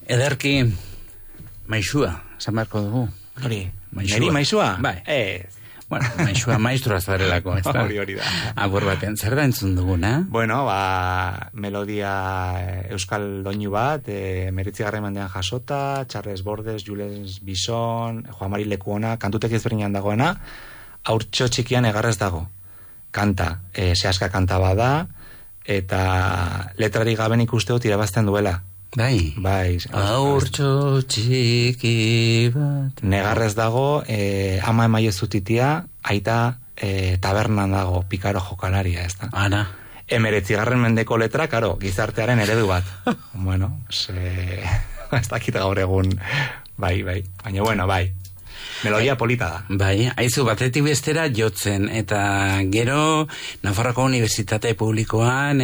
Ederki maixua, esan beharko dugu. Hori, neri maixua? Bai. Bueno, maixua maistroa zarelako, ez da? Hori da. Agur baten, zer da entzun duguna? Bueno, melodia euskal doinu bat, 19. mendean jasota, Charles Bordes, Jules Bison, Juan Mari Lekuona, kantutek ezberdinan dagoena, haurtxo txikian egarrez dago. Kanta, sehaska kanta bada, eta letrari gaben ikusteot irabazten duela. Bai. Haurtxo txiki bat. Negarrez dago, ama emaiezu aita tabernan dago, pikaro jokalaria, ez da. Ara. 19. mendeko letra, karo, gizartearen eredu bat. Bueno, ez dakit gaur egun, bai. Baina, bueno, bai. Melodia polita da. Bai, haizu batetik bestera jotzen, eta gero Nafarroako Unibertsitate Publikoan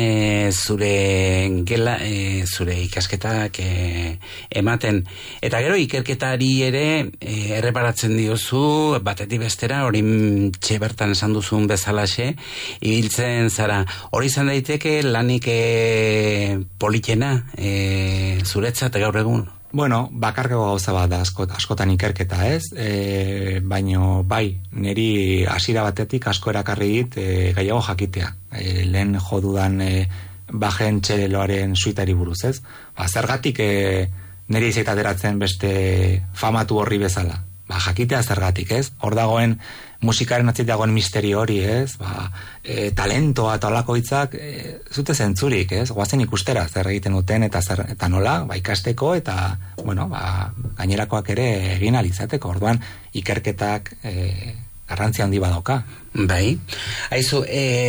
zure ikasketak ematen. Eta gero ikerketari ere erreparatzen diozu, batetik bestera, hori bertan esan duzun bezalaxe, ibiltzen zara. Hori izan daiteke lanik politena zuretzat gaur egun? Bueno, bakarreko gauza bat da askotan ikerketa, ez? Baino, bai, niri hasiera batetik asko erakarri dit gehiago jakitea. Lehen jodudan bajen txeleloaren suitari buruz, ez? Zergatik niri izait ateratzen beste famatu horri bezala. Jakitea zergatik, ez? Hor dagoen musikaren atzit dagoen misterio hori, ez? Talentoa eta olako hitzak zute zentzurik, ez? Goazen ikustera zer egiten duten eta nola, ikasteko eta, bueno, gainerakoak ere egin alizateko. Orduan, ikerketak garrantzia handi badoka. Bai. Haizu,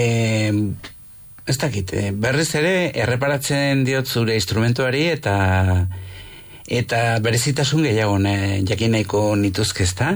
ez dakit, berriz ere erreparatzen diot zure instrumentuari eta berezitasun gehiago jakin nahiko nituzke, ezta?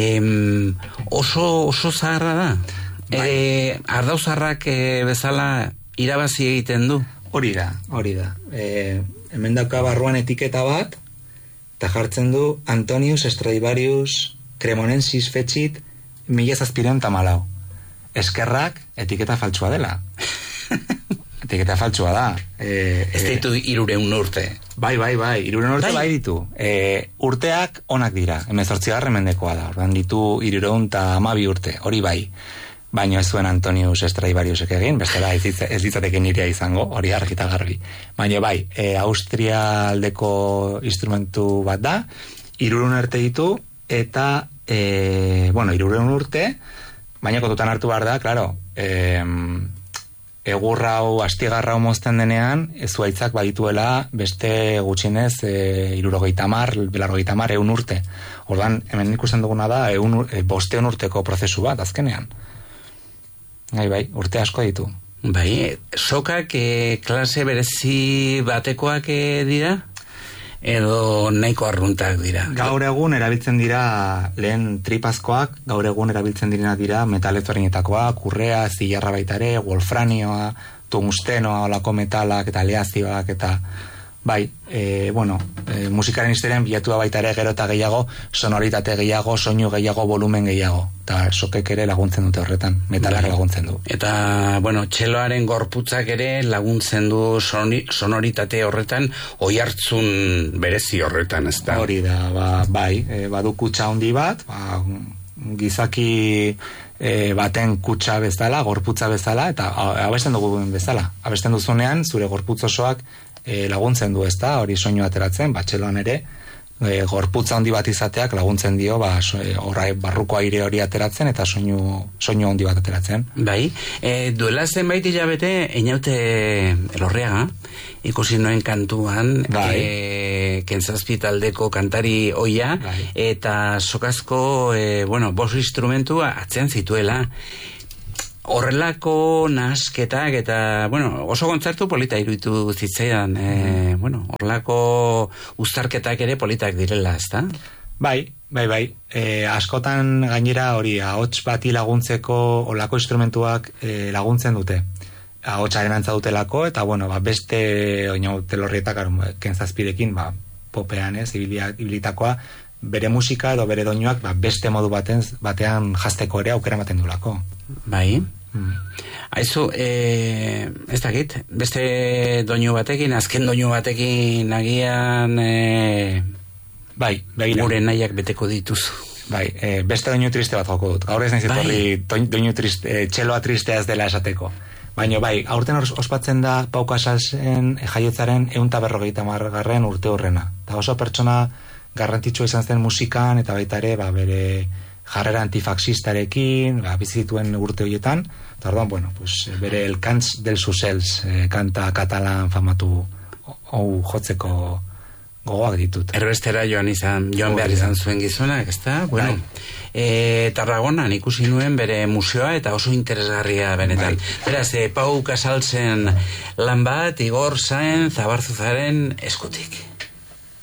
Oso zaharra da. Ardauzarrak bezala irabazi egiten du. Hori da. Hemen dauka barruan etiketa bat, eta jartzen du Antonius Stradivarius Cremonensis Fecit 1714. Eskerrak etiketa faltsua dela. Etiketa faltsua da. Ez ditu 300 urte. Bai, 300 urte bai ditu. Urteak onak dira, 18. mendekoa da. Ordan ditu 312 urte, hori bai. Baina ez zuen Antonius Stradivariusek egin, bestela ez ditzateke nirea izango, hori argita garbi. Baina bai, Austria aldeko instrumentu bat da, 300 urte ditu, eta, 300 urte, baina kontutan hartu behar da, klaro, egurrau, astigarrau mozten denean, zuaitzak badituela beste gutxinez 70, 100 urte. Ordan, hemen ikusten duguna da 500 urteko prozesu bat, azkenean. Bai, urte asko ditu. Bai, sokak klase berezi batekoak dira? Edo nahiko arruntak dira? Gaur egun erabiltzen dira lehen tripazkoak, gaur egun erabiltzen dira metalezberdinetakoak, urrea, zilarra baita ere, wolfranioa, tungstenoa, olako metalak eta aleazioak eta bai, musikaren historian bilatua baita ere gero eta gehiago, sonoritate gehiago, soinu gehiago, volumen gehiago, eta sokek ere laguntzen dute horretan, metalak laguntzen du. Eta, txeloaren gorputzak ere laguntzen du sonoritate horretan, oihartzun berezi horretan, ez da? Hori da, badu kutsa handi bat, gizaki baten kutsa bezala, gorputza bezala, eta abesten dugu bezala. Abesten duzunean, zure gorputz osoak laguntzen du, ezta, hori soinu ateratzen, txeloan ere, gorputza handi bat izateak laguntzen dio, barruko aire hori ateratzen, eta soinu handi bat ateratzen. Bai, duela zenbait hilabete, Einaute Elorriaga, ikusi noen kantuan, Kentzazpi taldeko kantari oia, eta sokazko, bost instrumentu atzean zituela. Horrelako nahasketak eta, oso kontzertu polita iruditu zitzaidan, horrelako uztarketak ere politak direla, ezta? Bai. Askotan gainera hori, ahots bati laguntzeko olako instrumentuak laguntzen dute. Ahotsaren antza dutelako, eta, beste Telorrietak, Kentzazpirekin, popean, ibilitakoa, bere musika edo bere doinuak beste modu batean jazteko ere aukera ematen duelako. Bai. Aizu, ez dakit, beste doinu batekin, azken doinu batekin agian bai, begira. Gure nahiak beteko dituzu. Bai, beste doinu triste bat joko dut. Gaur ez nahiz etorri doinu triste, txeloa tristea ez dela esateko. Baina bai, aurten ospatzen da Pau Casalsen jaiotzaren 150. urte horrena. Eta oso pertsona garrantzitsua izan zen musikan, eta baita ere, bere jarrera antifaxistarekin, bizituen urte horietan, eta orduan, bueno, pues, bere El Cants dels Ocells kanta katalan famatu jotzeko gogoak ditut. Erbestera joan behar izan zuen gizonak, ezta? Bueno, Tarragonan ikusi nuen bere museoa eta oso interesgarria benetan. Beraz, Pau Casalsen lan bat, Igor Sáenz Zabarzuzaren eskutik.